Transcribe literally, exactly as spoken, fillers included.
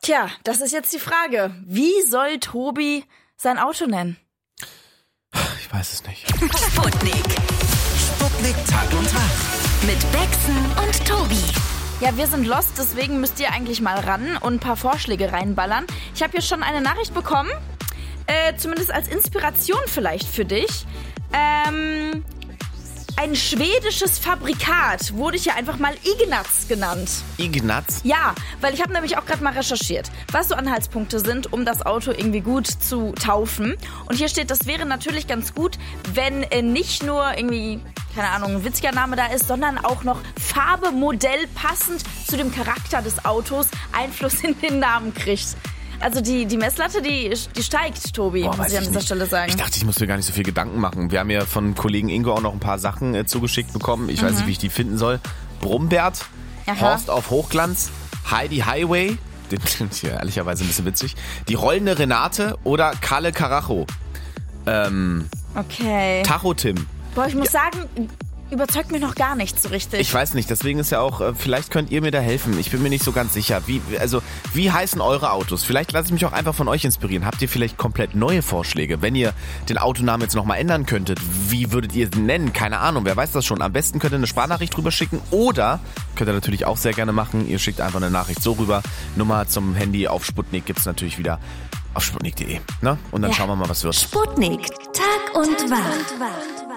Tja, das ist jetzt die Frage. Wie soll Tobi sein Auto nennen? Ich weiß es nicht. Sputnik. Sputnik Tag und Wach. Mit Bexen und Tobi. Ja, wir sind lost, deswegen müsst ihr eigentlich mal ran und ein paar Vorschläge reinballern. Ich habe hier schon eine Nachricht bekommen, äh, zumindest als Inspiration vielleicht für dich. Ähm, ein schwedisches Fabrikat wurde hier einfach mal Ignaz genannt. Ignaz? Ja, weil ich habe nämlich auch gerade mal recherchiert, was so Anhaltspunkte sind, um das Auto irgendwie gut zu taufen. Und hier steht, das wäre natürlich ganz gut, wenn äh, nicht nur irgendwie, keine Ahnung, ein witziger Name da ist, sondern auch noch Farbe, Modell passend zu dem Charakter des Autos Einfluss in den Namen kriegt. Also die, die Messlatte, die, die steigt, Tobi, Boah, muss weiß ich an ich dieser nicht. Stelle sagen. Ich dachte, ich muss mir gar nicht so viel Gedanken machen. Wir haben ja von Kollegen Ingo auch noch ein paar Sachen äh, zugeschickt bekommen. Ich Mhm. weiß nicht, wie ich die finden soll. Brumbert, Aha. Horst auf Hochglanz, Heidi Highway, den klingt hier ehrlicherweise ein bisschen witzig, die rollende Renate oder Kalle Karacho. Ähm, Okay. Tacho Tim. Boah, ich muss sagen, überzeugt mich noch gar nicht so richtig. Ich weiß nicht, deswegen ist ja auch, äh, vielleicht könnt ihr mir da helfen. Ich bin mir nicht so ganz sicher. Wie, also, wie heißen eure Autos? Vielleicht lasse ich mich auch einfach von euch inspirieren. Habt ihr vielleicht komplett neue Vorschläge? Wenn ihr den Autonamen jetzt nochmal ändern könntet, wie würdet ihr ihn nennen? Keine Ahnung, wer weiß das schon. Am besten könnt ihr eine Sprachnachricht drüber schicken oder könnt ihr natürlich auch sehr gerne machen. Ihr schickt einfach eine Nachricht so rüber. Nummer zum Handy auf Sputnik gibt's natürlich wieder auf sputnik punkt de. Ne? Und dann Ja. schauen wir mal, was wird. Sputnik. Tag und Wach.